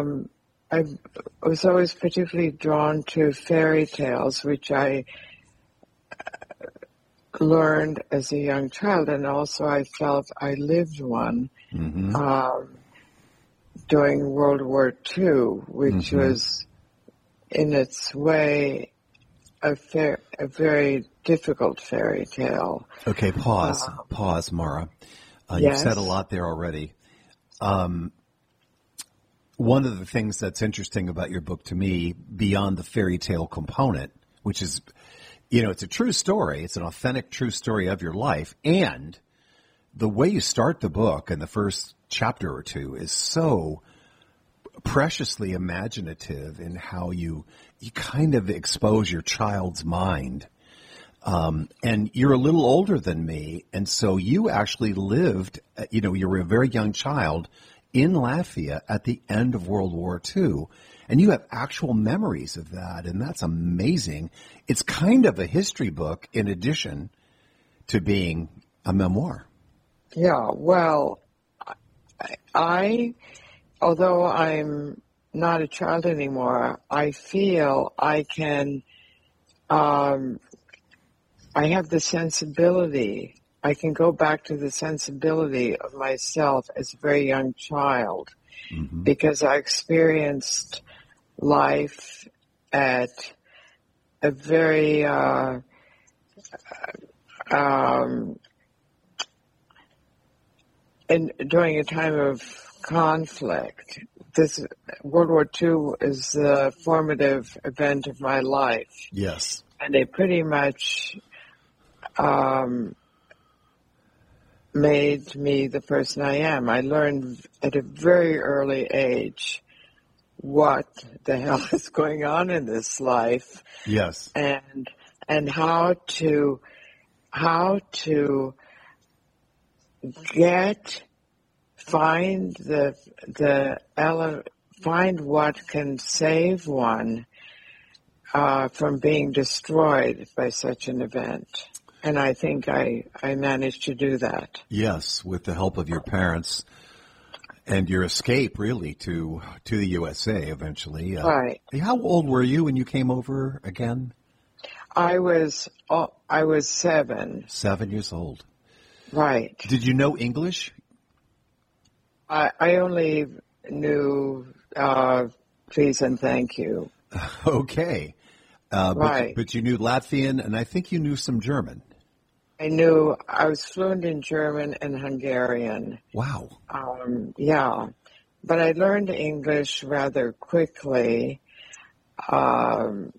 I was always particularly drawn to fairy tales, which I learned as a young child, and also I felt I lived one during World War II, which was in its way a very difficult fairy tale. Okay, pause, Mara. You've Yes. said a lot there already. One of the things that's interesting about your book to me, beyond the fairy tale component, which is, it's a true story. It's an authentic, true story of your life. And the way you start the book in the first chapter or two is so preciously imaginative in how you kind of expose your child's mind. And you're a little older than me, and so you actually lived, you were a very young child in Latvia at the end of World War II, and you have actual memories of that, and that's amazing. It's kind of a history book in addition to being a memoir. Yeah, well, although I'm not a child anymore, I feel I can, I have the sensibility. I can go back to the sensibility of myself as a very young child because I experienced life at a very during a time of conflict. This World War II is the formative event of my life. Yes. And it pretty much made me the person I am. I learned at a very early age what the hell is going on in this life. Yes. And how to find what can save one from being destroyed by such an event. And I think I managed to do that. Yes, with the help of your parents and your escape, really, to the USA eventually. Right. How old were you when you came over again? I was 7. 7 years old. Right. Did you know English? I only knew please and thank you. Okay. Right. But you knew Latvian, and I think you knew some German. I was fluent in German and Hungarian. Wow. Yeah. But I learned English rather quickly. And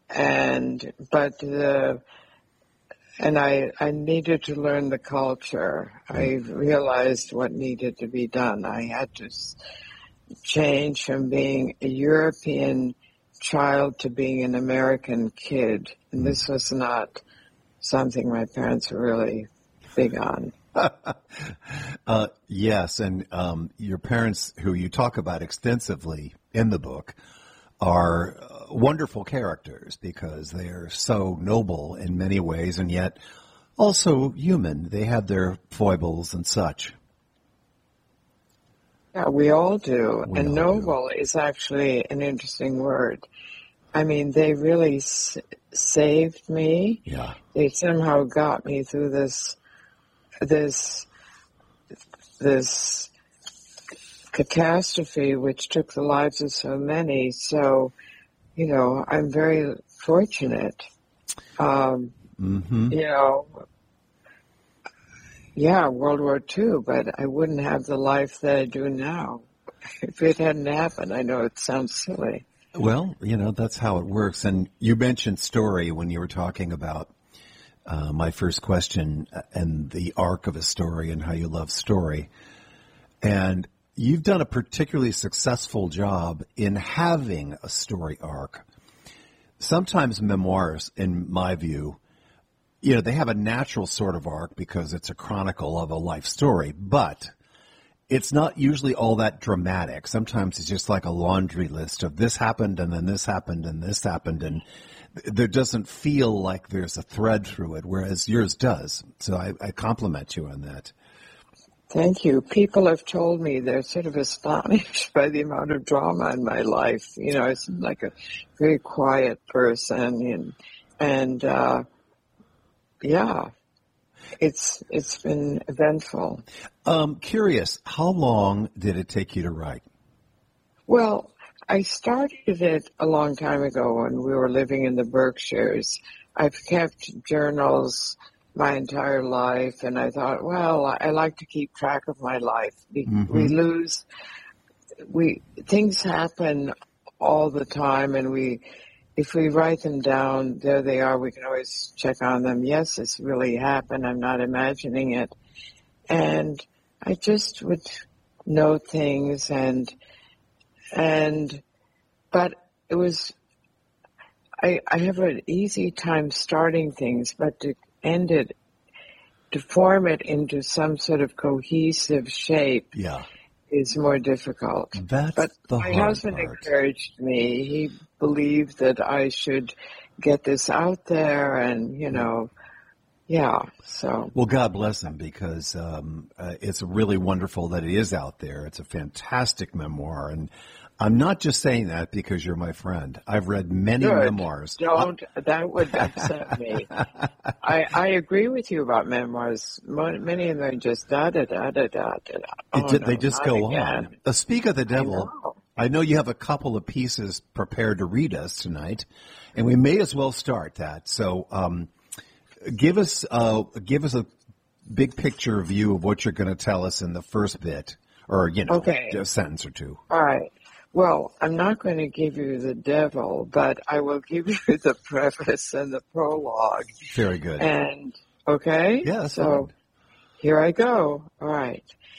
I needed to learn the culture. I realized what needed to be done. I had to change from being a European child to being an American kid. And this was not something my parents were really big on. Yes, and your parents, who you talk about extensively in the book, are wonderful characters because they are so noble in many ways and yet also human. They have their foibles and such. Yeah, we all do. We and all noble is actually an interesting word. I mean, they really saved me. Yeah. They somehow got me through this catastrophe, which took the lives of so many. So, I'm very fortunate. Yeah, World War II, but I wouldn't have the life that I do now if it hadn't happened. I know it sounds silly. Well, that's how it works. And you mentioned story when you were talking about my first question and the arc of a story and how you love story. And you've done a particularly successful job in having a story arc. Sometimes memoirs, in my view, they have a natural sort of arc because it's a chronicle of a life story, but it's not usually all that dramatic. Sometimes it's just like a laundry list of this happened and then this happened and this happened, and there doesn't feel like there's a thread through it, whereas yours does. So I compliment you on that. Thank you. People have told me they're sort of astonished by the amount of drama in my life. You know, I seem like a very quiet person, and yeah, it's been eventful. Curious, how long did it take you to write? Well, I started it a long time ago when we were living in the Berkshires. I've kept journals my entire life, and I thought, well, I like to keep track of my life. Things happen all the time, and if we write them down, there they are. We can always check on them. Yes, this really happened. I'm not imagining it. And I just would note things but it was, I have an easy time starting things, but to form it into some sort of cohesive shape is more difficult. But my husband encouraged me. He believed that I should get this out there, and, so. Well, God bless him, because it's really wonderful that it is out there. It's a fantastic memoir, and I'm not just saying that because you're my friend. I've read many memoirs. That would upset me. I agree with you about memoirs. Many of them are just da-da-da-da-da-da. They just go on. Speak of the devil, I know you have a couple of pieces prepared to read us tonight, and we may as well start that. So give us a big picture view of what you're going to tell us in the first bit, or, a sentence or two. All right. Well, I'm not going to give you the devil, but I will give you the preface and the prologue. Very good. And, okay? Yeah, so here I go. All right.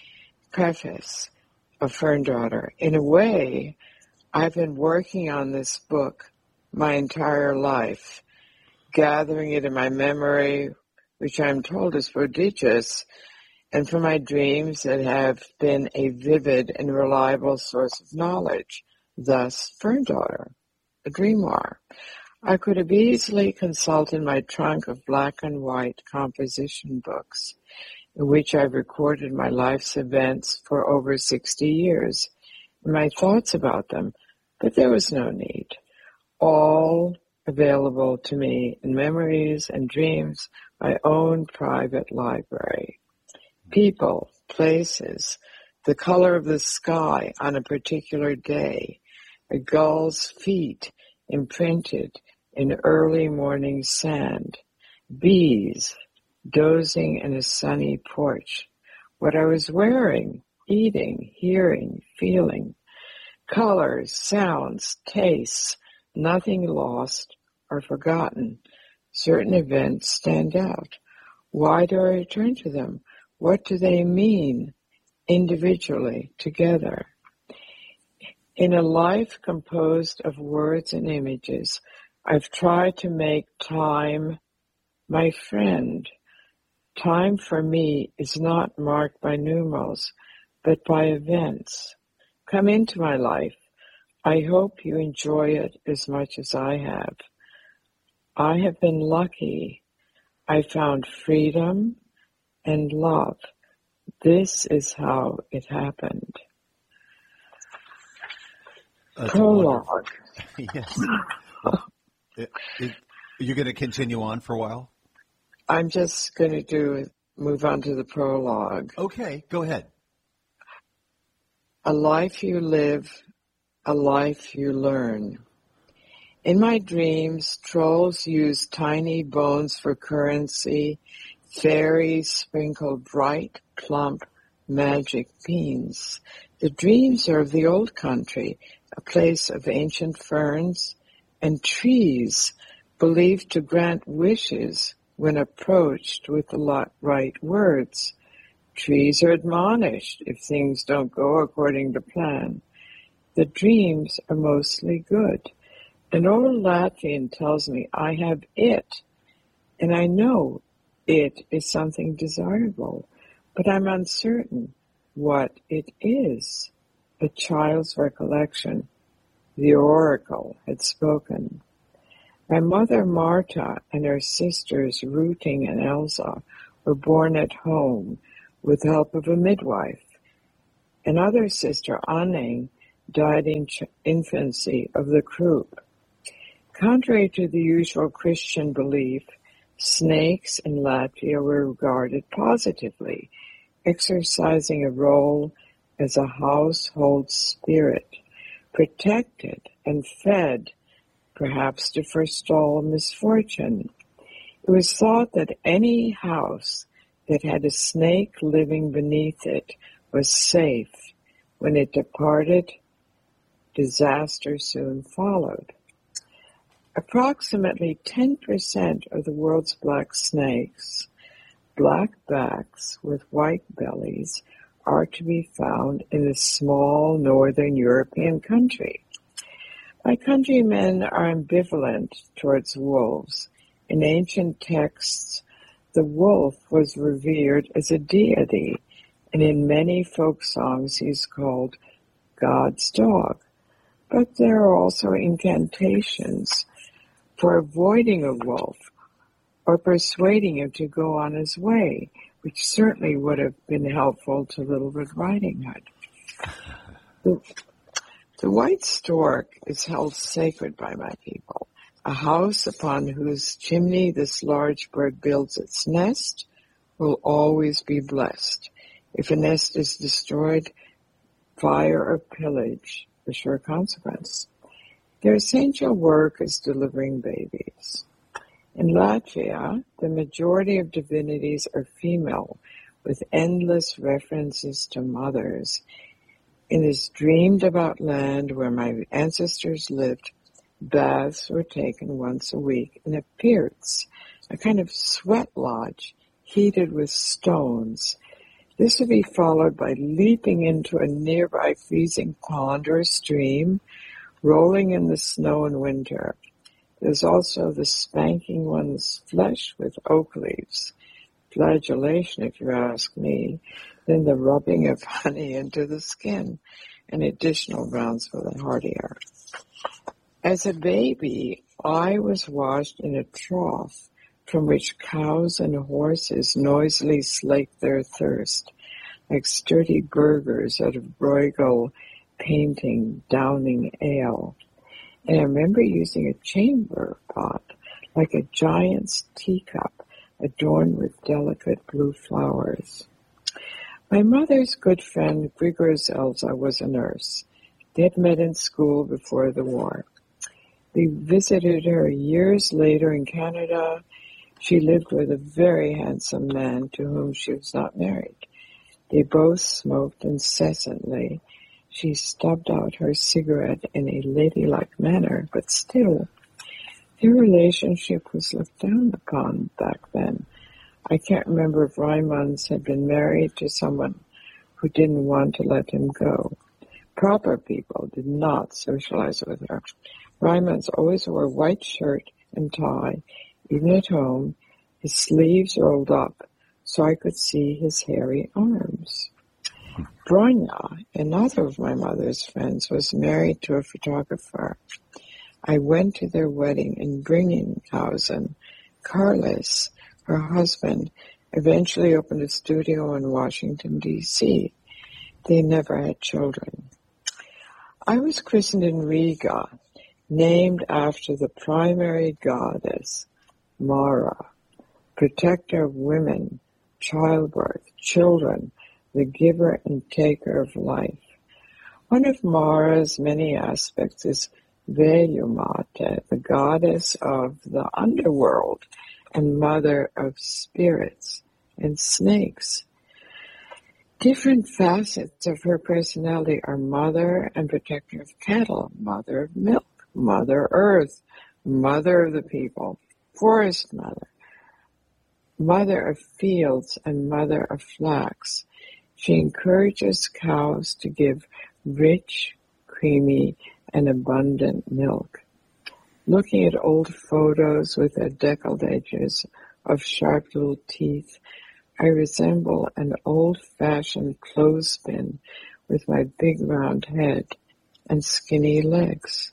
Preface of Fern Daughter. In a way, I've been working on this book my entire life, gathering it in my memory, which I'm told is prodigious, and from my dreams that have been a vivid and reliable source of knowledge. Thus, Fern Daughter, a grimoire. I could have easily consulted my trunk of black and white composition books, in which I've recorded my life's events for over 60 years, and my thoughts about them, but there was no need. All available to me in memories and dreams, my own private library. People, places, the color of the sky on a particular day, a gull's feet imprinted in early morning sand, bees dozing in a sunny porch, what I was wearing, eating, hearing, feeling, colors, sounds, tastes, nothing lost or forgotten. Certain events stand out. Why do I return to them? What do they mean individually, together? In a life composed of words and images, I've tried to make time my friend. Time for me is not marked by numerals, but by events. Come into my life. I hope you enjoy it as much as I have. I have been lucky. I found freedom and love. This is how it happened. Prologue. Yes. You're going to continue on for a while? I'm just going to move on to the prologue. Okay, go ahead. A life you live, a life you learn. In my dreams, trolls use tiny bones for currency. Fairies sprinkle bright, plump, magic beans. The dreams are of the old country, a place of ancient ferns and trees believed to grant wishes when approached with the right words. Trees are admonished if things don't go according to plan. The dreams are mostly good. An old Latvian tells me I have it, and I know it is something desirable, but I'm uncertain what it is. A child's recollection. The oracle had spoken. My mother Marta and her sisters Ruting and Elsa were born at home with help of a midwife. Another sister, Anne, died in infancy of the croup. Contrary to the usual Christian belief, snakes in Latvia were regarded positively, exercising a role as a household spirit, protected and fed, perhaps to forestall misfortune. It was thought that any house that had a snake living beneath it was safe. When it departed, disaster soon followed. Approximately 10% of the world's black snakes, black backs with white bellies, are to be found in a small northern European country. My countrymen are ambivalent towards wolves. In ancient texts, the wolf was revered as a deity, and in many folk songs he is called God's dog. But there are also incantations for avoiding a wolf or persuading him to go on his way, which certainly would have been helpful to Little Red Riding Hood. The white stork is held sacred by my people. A house upon whose chimney this large bird builds its nest will always be blessed. If a nest is destroyed, fire or pillage, a sure consequence. Their essential work is delivering babies. In Latvia, the majority of divinities are female, with endless references to mothers. In this dreamed about land where my ancestors lived, baths were taken once a week in a pirts, a kind of sweat lodge heated with stones. This would be followed by leaping into a nearby freezing pond or stream, rolling in the snow in winter. There's also the spanking one's flesh with oak leaves. Flagellation, if you ask me. Then the rubbing of honey into the skin, and additional rounds for the hardier. As a baby, I was washed in a trough from which cows and horses noisily slaked their thirst, like sturdy burghers out of Bruegel painting, downing ale. And I remember using a chamber pot, like a giant's teacup, adorned with delicate blue flowers. My mother's good friend, Grigors Elza, was a nurse. They had met in school before the war. We visited her years later in Canada. She lived with a very handsome man to whom she was not married. They both smoked incessantly. She stubbed out her cigarette in a ladylike manner, but still, their relationship was looked down upon back then. I can't remember if Raimans had been married to someone who didn't want to let him go. Proper people did not socialize with her. Raimans always wore a white shirt and tie, even at home, his sleeves rolled up so I could see his hairy arms. Bronya, another of my mother's friends, was married to a photographer. I went to their wedding in Bringenhausen. Carlos, her husband, eventually opened a studio in Washington, D.C. They never had children. I was christened in Riga, named after the primary goddess, Mara, protector of women, childbirth, children, the giver and taker of life. One of Mara's many aspects is Velumate, the goddess of the underworld and mother of spirits and snakes. Different facets of her personality are mother and protector of cattle, mother of milk, mother earth, mother of the people, forest mother, mother of fields and mother of flax. She encourages cows to give rich, creamy, and abundant milk. Looking at old photos with their deckled edges of sharp little teeth, I resemble an old-fashioned clothespin with my big round head and skinny legs.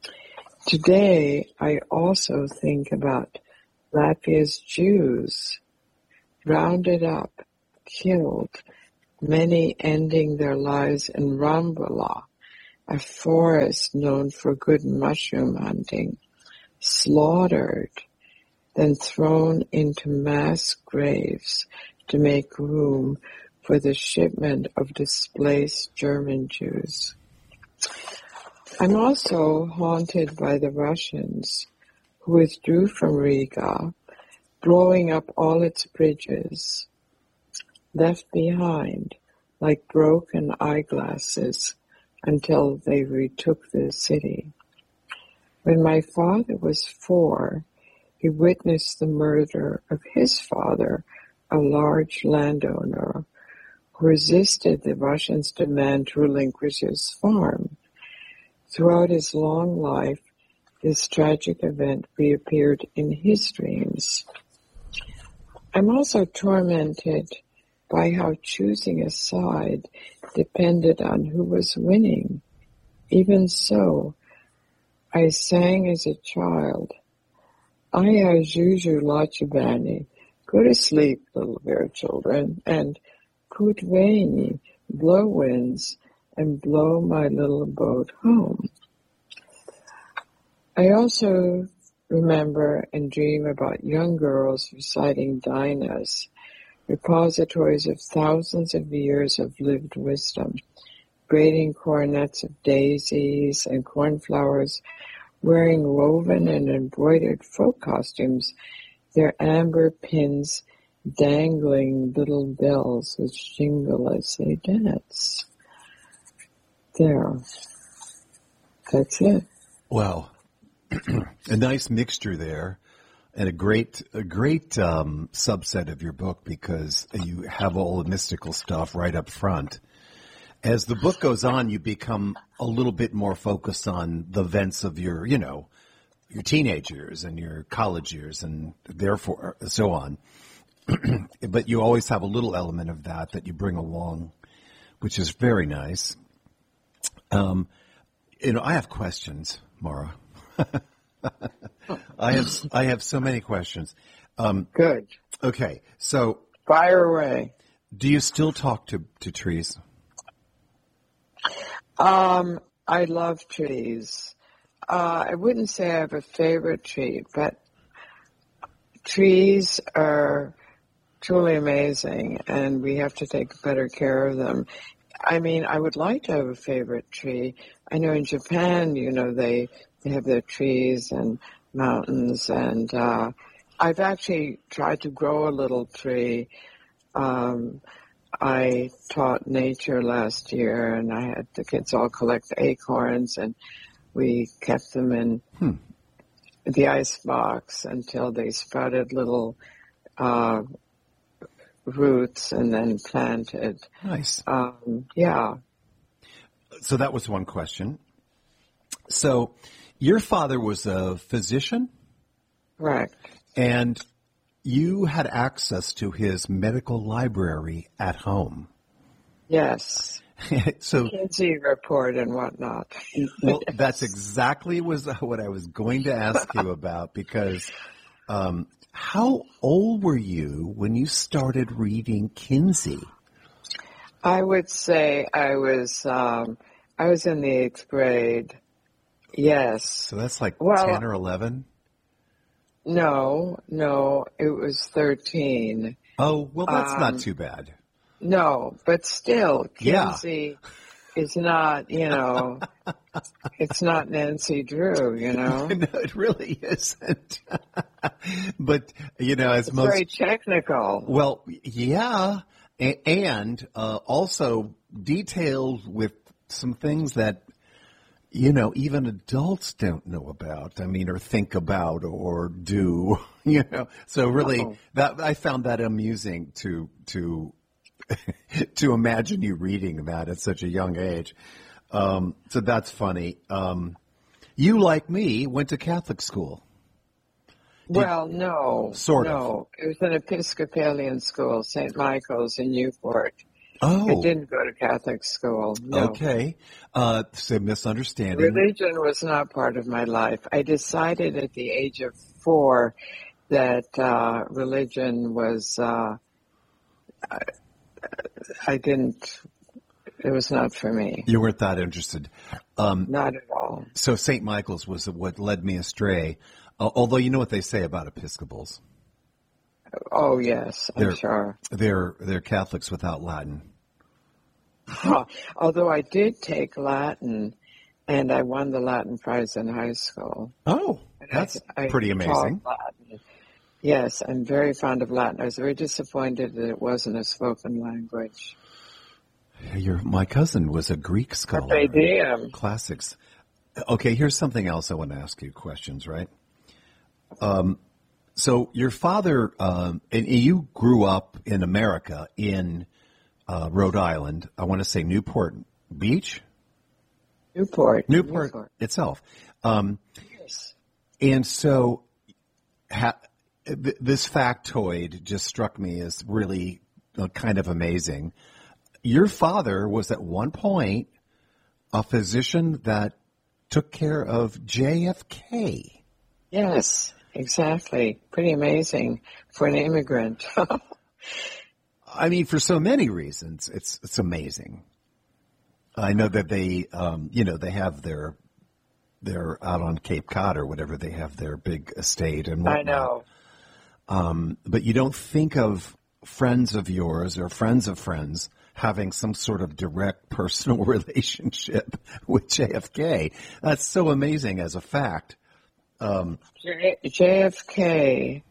Today, I also think about Latvia's Jews, rounded up killed, many ending their lives in Rambala, a forest known for good mushroom hunting, slaughtered, then thrown into mass graves to make room for the shipment of displaced German Jews. I'm also haunted by the Russians who withdrew from Riga, blowing up all its bridges, left behind like broken eyeglasses until they retook the city. When my father was 4, he witnessed the murder of his father, a large landowner, who resisted the Russians' demand to relinquish his farm. Throughout his long life, this tragic event reappeared in his dreams. I'm also tormented by how choosing a side depended on who was winning. Even so, I sang as a child, Aya Juju Lachibani, go to sleep, little bear children, and Kutveni, blow winds, and blow my little boat home. I also remember and dream about young girls reciting Dinas, repositories of thousands of years of lived wisdom, braiding coronets of daisies and cornflowers, wearing woven and embroidered folk costumes, their amber pins dangling little bells which jingle as they dance. There. That's it. Well, a nice mixture there, and a great subset of your book, because you have all the mystical stuff right up front. As the book goes on, you become a little bit more focused on the events of your teenage years and your college years, and therefore so on. But you always have a little element of that you bring along, which is very nice. I have questions, Maura. I have so many questions. Good. Okay, so fire away. Do you still talk to trees? I love trees. I wouldn't say I have a favorite tree, but trees are truly amazing, and we have to take better care of them. I mean, I would like to have a favorite tree. I know in Japan, they have their trees and mountains, and I've actually tried to grow a little tree. I taught nature last year, and I had the kids all collect acorns, and we kept them in the ice box until they sprouted little roots and then planted. Nice. Yeah. So that was one question. So your father was a physician? Correct. And you had access to his medical library at home. Yes. So McKinsey report and whatnot. Well, that's exactly what I was going to ask you about, because how old were you when you started reading Kinsey? I would say I was in the 8th grade. Yes. So that's like 10 or 11? No, it was 13. Oh, well, that's not too bad. No, but still, Kinsey is not, it's not Nancy Drew, No, it really isn't. But, as it's most... very technical. Well, yeah, and also detailed with some things that, even adults don't know about, or think about or do, So really, that I found that amusing to to imagine you reading that at such a young age. So that's funny. You, like me, went to Catholic school. Well, no. Sort of. No, it was an Episcopalian school, St. Michael's in Newport. Oh. I didn't go to Catholic school, no. Okay. So misunderstanding. Religion was not part of my life. I decided at the age of 4 that religion was I didn't. It was not for me. You weren't that interested. Not at all. So St. Michael's was what led me astray. Although you know what they say about Episcopals. Oh, yes, I'm sure. They're Catholics without Latin. Although I did take Latin, and I won the Latin prize in high school. Oh, that's pretty amazing. Latin. Yes, I'm very fond of Latin. I was very disappointed that it wasn't a spoken language. My cousin was a Greek scholar. Carpe diem. Classics. Okay, here's something else I want to ask you questions, right? So your father, and you grew up in America in Rhode Island. I want to say Newport Beach? Newport itself. Yes. And so this factoid just struck me as really kind of amazing. Your father was at one point a physician that took care of JFK. Yes, exactly. Pretty amazing for an immigrant. I mean, for so many reasons, it's amazing. I know that they have they're out on Cape Cod or whatever. They have their big estate and whatnot. I know. But you don't think of friends of yours or friends of friends having some sort of direct personal relationship with JFK. That's so amazing as a fact. JFK,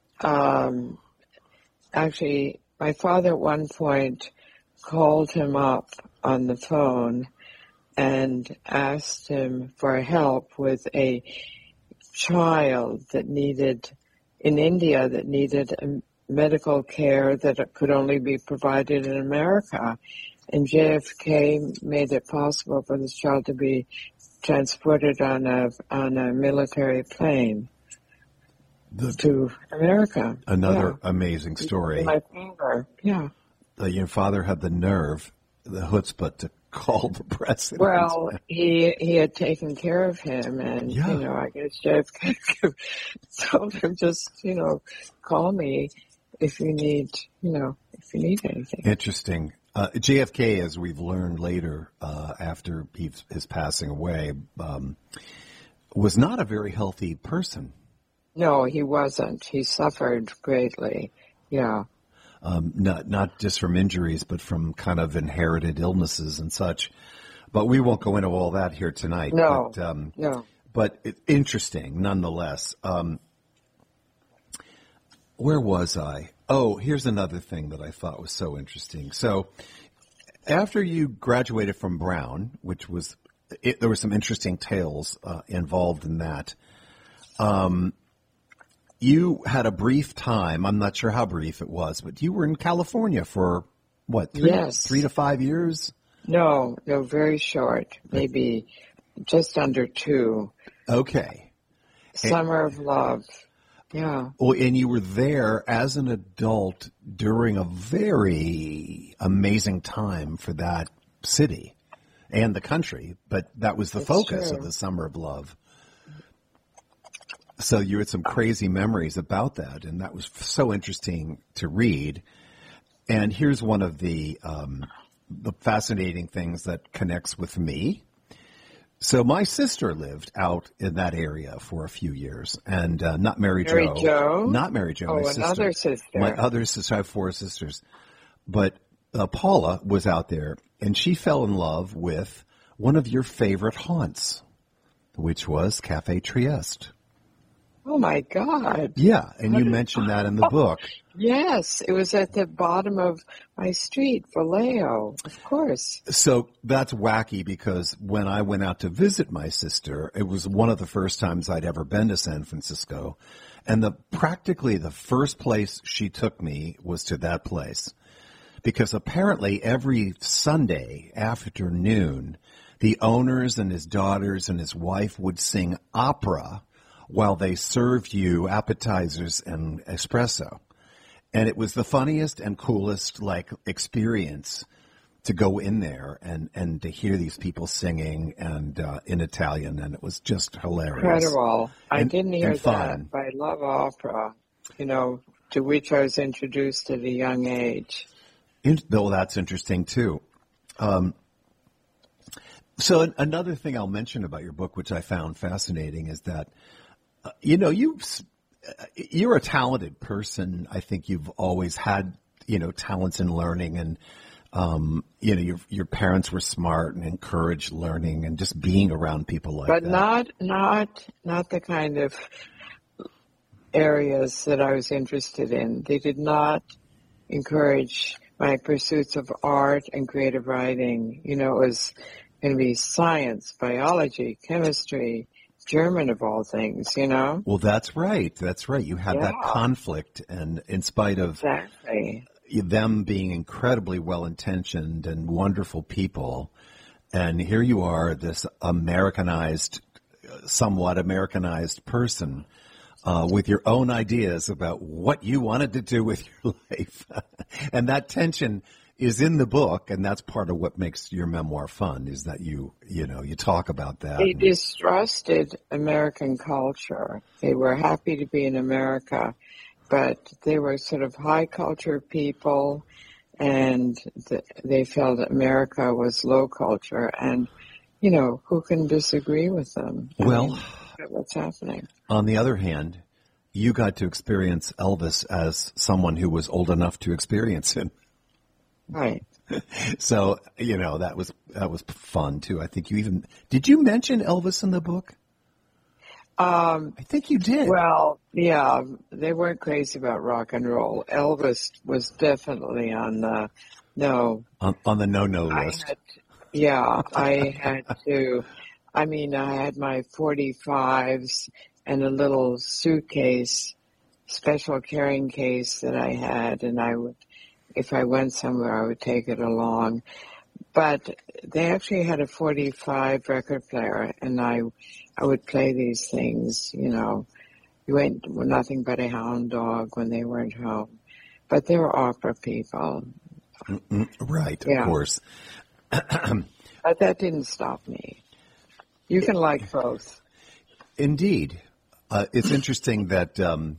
actually, my father at one point called him up on the phone and asked him for help with a child that needed, in India, that needed medical care that could only be provided in America. And JFK made it possible for this child to be transported on a military plane to America. Another amazing story. My father, your father had the nerve, the chutzpah, to call the president. Well, he had taken care of him, and I guess JFK told him just call me if you need anything. Interesting. JFK, as we've learned later, after his passing away, was not a very healthy person. No, he wasn't. He suffered greatly. Yeah. Not just from injuries, but from kind of inherited illnesses and such. But we won't go into all that here tonight. No. But interesting, nonetheless. Where was I? Oh, here's another thing that I thought was so interesting. So after you graduated from Brown, which was, there were some interesting tales involved in that. You had a brief time, I'm not sure how brief it was, but you were in California for, what, 3 to 5 years? No, very short, maybe just under 2. Okay. Summer of Love. Yeah. Oh, and you were there as an adult during a very amazing time for that city and the country, but that was the focus of the Summer of Love. So you had some crazy memories about that, and that was so interesting to read. And here's one of the fascinating things that connects with me. So my sister lived out in that area for a few years, and not Mary Jo. Not Mary Jo. Oh, my another sister. My other sister. I have 4 sisters. But Paula was out there, and she fell in love with one of your favorite haunts, which was Cafe Trieste. Oh, my God. Yeah, and you mentioned that in the book. Yes, it was at the bottom of my street, Vallejo, of course. So that's wacky because when I went out to visit my sister, it was one of the first times I'd ever been to San Francisco. And practically the first place she took me was to that place. Because apparently every Sunday afternoon, the owners and his daughters and his wife would sing opera while they served you appetizers and espresso. And it was the funniest and coolest, experience to go in there and to hear these people singing and in Italian, and it was just hilarious. Incredible. I didn't hear that, but I love opera, to which I was introduced at a young age. Though that's interesting too. So another thing I'll mention about your book, which I found fascinating, is that you're a talented person. I think you've always had talents in learning, and your parents were smart and encouraged learning and just being around people like but that. not the kind of areas that I was interested in. They did not encourage my pursuits of art and creative writing. It was going to be science, biology, chemistry, German of all things, Well, that's right. That's right. You had that conflict, and in spite of exactly them being incredibly well-intentioned and wonderful people, and here you are, this somewhat Americanized person, with your own ideas about what you wanted to do with your life. And that tension is in the book, and that's part of what makes your memoir fun, is that you talk about that. They distrusted American culture. They were happy to be in America, but they were sort of high culture people, and they felt America was low culture. And, who can disagree with them? Well, what's happening? On the other hand, you got to experience Elvis as someone who was old enough to experience him. Right. So, that was fun too. I think did you mention Elvis in the book? I think you did. Well, yeah, they weren't crazy about rock and roll. Elvis was definitely on the on the no list. I had to. I had my 45s and a little suitcase, special carrying case that I had, and I would, if I went somewhere, I would take it along. But they actually had a 45 record player, and I would play these things, You ain't nothing but a hound dog when they weren't home. But they were opera people. Right, yeah. Of course. But that didn't stop me. You can like both. Indeed. It's interesting that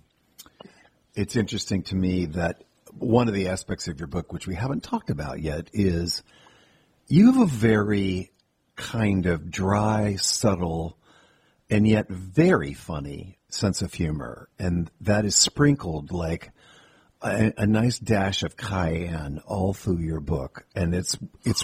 it's interesting to me that one of the aspects of your book, which we haven't talked about yet, is you have a very kind of dry, subtle, and yet very funny sense of humor, and that is sprinkled like a nice dash of cayenne all through your book, and it's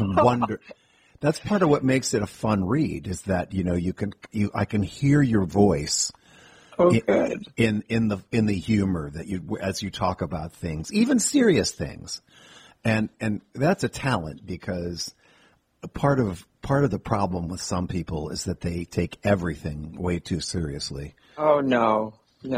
That's part of what makes it a fun read, is that I can hear your voice. Oh, good. In the humor that as you talk about things, even serious things, and that's a talent, because part of the problem with some people is that they take everything way too seriously. Oh no.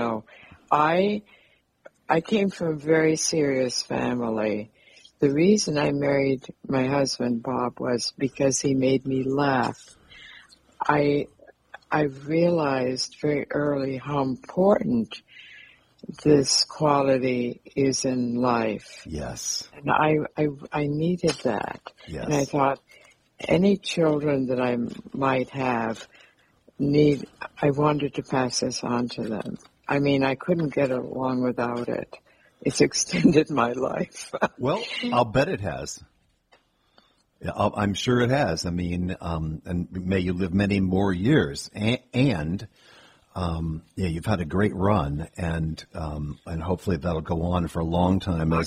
I came from a very serious family. The reason I married my husband Bob was because he made me laugh. I realized very early how important this quality is in life. Yes. And I needed that. Yes. And I thought any children that I might have I wanted to pass this on to them. I couldn't get along without it. It's extended my life. Well, I'll bet it has. Yeah, I'm sure it has. And may you live many more years. And you've had a great run, and hopefully that'll go on for a long time. As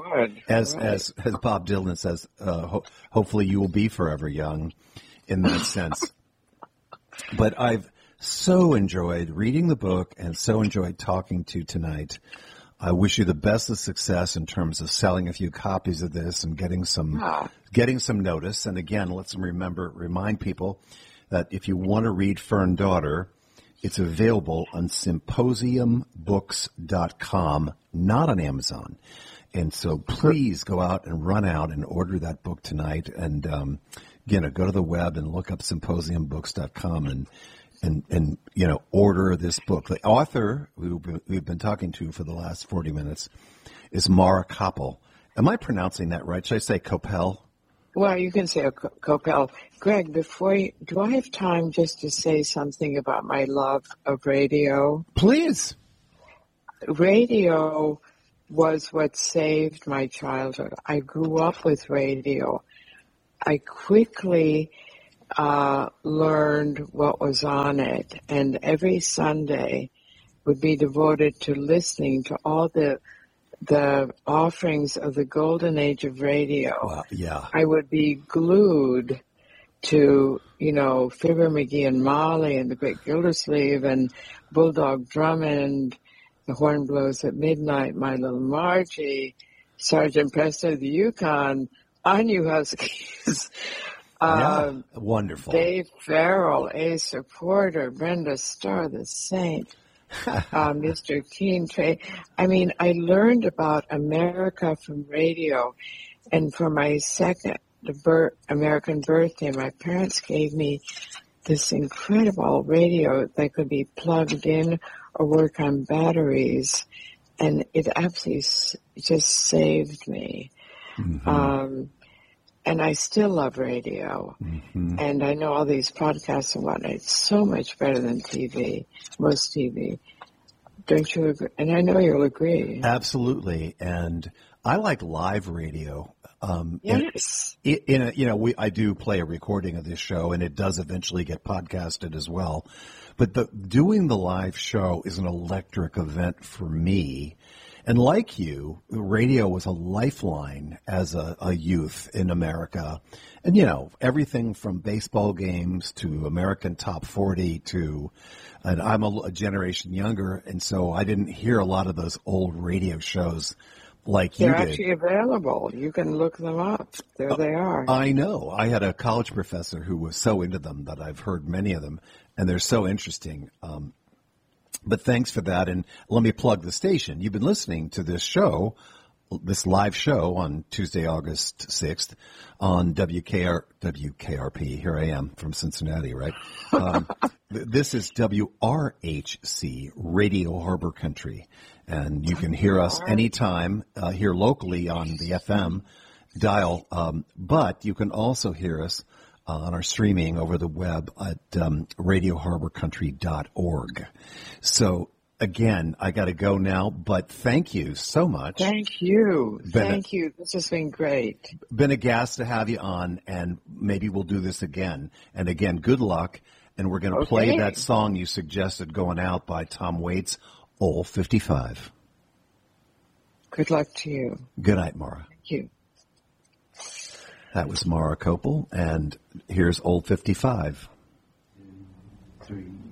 Bob Dylan says, hopefully you will be forever young, in that sense. But I've so enjoyed reading the book and so enjoyed talking to you tonight. I wish you the best of success in terms of selling a few copies of this and getting some notice. And again, let's remind people that if you want to read Fern Daughter, it's available on symposiumbooks.com, not on Amazon. And so please go out and run out and order that book tonight. And go to the web and look up symposiumbooks.com and order this book. The author we've been talking to for the last 40 minutes is Mara Koppel. Am I pronouncing that right? Should I say Koppel? Well, you can say Koppel. Greg, do I have time just to say something about my love of radio? Please. Radio was what saved my childhood. I grew up with radio. I quickly learned what was on it, and every Sunday would be devoted to listening to all the offerings of the golden age of radio. Yeah. I would be glued to, Fibber McGee and Molly and the Great Gildersleeve and Bulldog Drummond, the Horn Blows at Midnight, My Little Margie, Sergeant Presto of the Yukon. I knew Huskies. Wonderful. Dave Farrell, Asa Porter, Brenda Starr, the Saint, Mr. Keene, Trey. I mean, I learned about America from radio, and for my second American birthday, my parents gave me this incredible radio that could be plugged in or work on batteries, and it absolutely just saved me. Mm-hmm. And I still love radio. Mm-hmm. And I know all these podcasts and whatnot. It's so much better than TV, most TV. Don't you agree? And I know you'll agree. Absolutely. And I like live radio. Yes. I do play a recording of this show, and it does eventually get podcasted as well. But doing the live show is an electric event for me. And like you, radio was a lifeline as a youth in America. And, everything from baseball games to American Top 40 and I'm a generation younger, and so I didn't hear a lot of those old radio shows like you did. They're actually available. You can look them up. There they are. I know. I had a college professor who was so into them that I've heard many of them, and they're so interesting. But thanks for that, and let me plug the station. You've been listening to this show, this live show on Tuesday, August 6th on WKRP. Here I am from Cincinnati, right? This is WRHC, Radio Harbor Country, and you can hear us anytime here locally on the FM dial, but you can also hear us on our streaming over the web at radioharborcountry.org. So, again, I got to go now, but thank you so much. Thank you. Thank you. This has been great. Been a gas to have you on, and maybe we'll do this again. And again, good luck, and we're going to play that song you suggested going out by Tom Waits, Old 55. Good luck to you. Good night, Mara. Thank you. That was Mara Kopel, and here's Old 55. 2, 3.